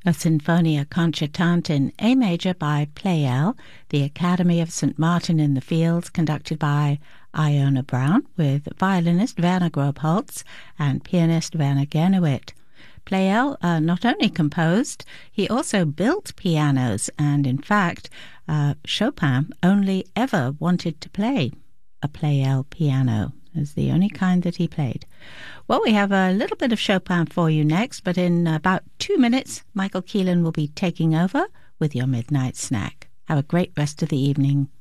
A Sinfonia Concertante in A major by Pleyel, the Academy of St. Martin in the Fields, conducted by Iona Brown, with violinist Werner Grobholz and pianist Werner Gernowit. Pleyel not only composed, he also built pianos, and in fact, Chopin only ever wanted to play a Pleyel piano. Is the only kind that he played. Well, we have a little bit of Chopin for you next, but in about 2 minutes, Michael Keelan will be taking over with your Midnight Snack. Have a great rest of the evening.